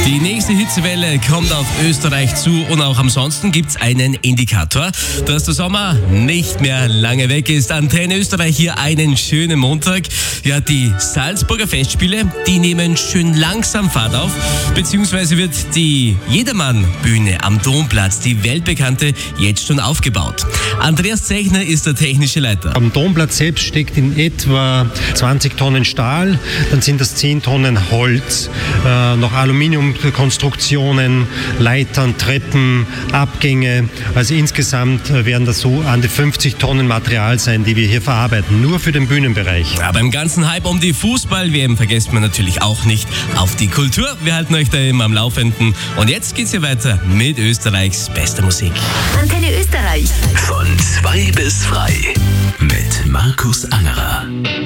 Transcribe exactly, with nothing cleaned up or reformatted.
Die nächste Hitzewelle kommt auf Österreich zu und auch ansonsten gibt's einen Indikator, dass der Sommer nicht mehr lange weg ist. Antenne Österreich hier einen schönen Montag. Ja, die Salzburger Festspiele, die nehmen schön langsam Fahrt auf, beziehungsweise wird die Jedermann-Bühne am Domplatz, die weltbekannte, jetzt schon aufgebaut. Andreas Zechner ist der technische Leiter. Am Domplatz selbst steckt in etwa zwanzig Tonnen Stahl, dann sind das zehn Tonnen Holz, äh, noch Aluminiumkonstruktionen, Leitern, Treppen, Abgänge. Also insgesamt werden das so an die fünfzig Tonnen Material sein, die wir hier verarbeiten, nur für den Bühnenbereich. Ja, beim ganzen Hype um die Fußball-W M vergesst man natürlich auch nicht auf die Kultur. Wir halten euch da immer am Laufenden. Und jetzt geht's hier weiter mit Österreichs bester Musik. Antenne Österreich. Von zwei bis frei mit Markus Angerer.